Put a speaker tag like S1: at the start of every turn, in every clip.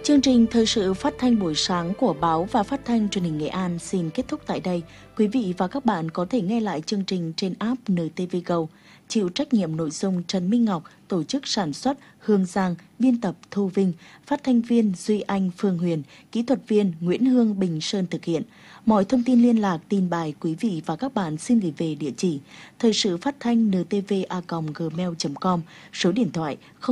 S1: Chương trình thời sự phát thanh buổi sáng của báo và phát thanh truyền hình Nghệ An xin kết thúc tại đây. Quý vị và các bạn có thể nghe lại chương trình trên app NTV Go. Chịu trách nhiệm nội dung Trần Minh Ngọc, tổ chức sản xuất Hương Giang, biên tập Thu Vinh, phát thanh viên Duy Anh Phương Huyền, kỹ thuật viên Nguyễn Hương Bình Sơn thực hiện. Mọi thông tin liên lạc, tin bài quý vị và các bạn xin gửi về địa chỉ thời sự phát thanh ntva@gmail.com, số điện thoại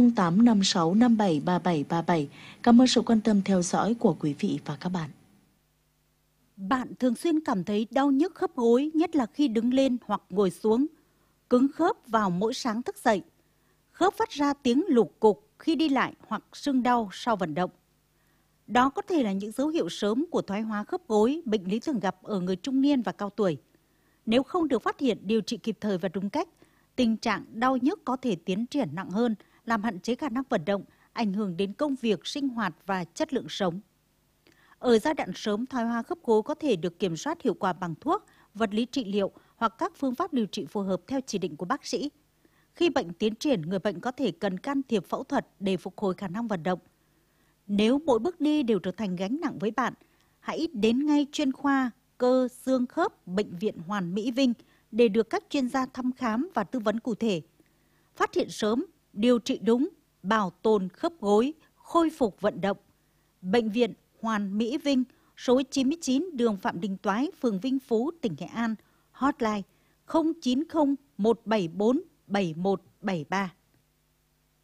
S1: 0856573737. Cảm ơn sự quan tâm theo dõi của quý vị và các bạn.
S2: Bạn thường xuyên cảm thấy đau nhức khớp gối, nhất là khi đứng lên hoặc ngồi xuống, cứng khớp vào mỗi sáng thức dậy, khớp phát ra tiếng lục cục khi đi lại hoặc sưng đau sau vận động. Đó có thể là những dấu hiệu sớm của thoái hóa khớp gối, bệnh lý thường gặp ở người trung niên và cao tuổi. Nếu không được phát hiện, điều trị kịp thời và đúng cách, tình trạng đau nhức có thể tiến triển nặng hơn, làm hạn chế khả năng vận động, ảnh hưởng đến công việc, sinh hoạt và chất lượng sống. Ở giai đoạn sớm, thoái hóa khớp gối có thể được kiểm soát hiệu quả bằng thuốc, vật lý trị liệu hoặc các phương pháp điều trị phù hợp theo chỉ định của bác sĩ. Khi bệnh tiến triển, người bệnh có thể cần can thiệp phẫu thuật để phục hồi khả năng vận động. Nếu mỗi bước đi đều trở thành gánh nặng với bạn, hãy đến ngay chuyên khoa cơ xương khớp Bệnh viện Hoàn Mỹ Vinh để được các chuyên gia thăm khám và tư vấn cụ thể. Phát hiện sớm, điều trị đúng, bảo tồn khớp gối, khôi phục vận động. Bệnh viện Hoàn Mỹ Vinh, số 99 đường Phạm Đình Toái, phường Vinh Phú, tỉnh Nghệ An, hotline 090 174 7173.